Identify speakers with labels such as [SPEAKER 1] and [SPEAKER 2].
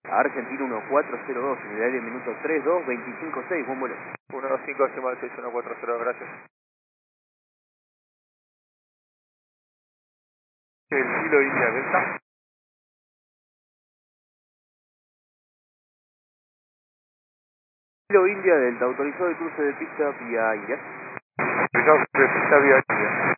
[SPEAKER 1] Argentina 1402, en el aire minuto 32.25.6, buen vuelo.
[SPEAKER 2] 15 decimal 6140, gracias. El Kilo India Delta.
[SPEAKER 1] Kilo India Delta, autorizado el cruce de pista vía India.
[SPEAKER 2] Autorizado de pista vía India.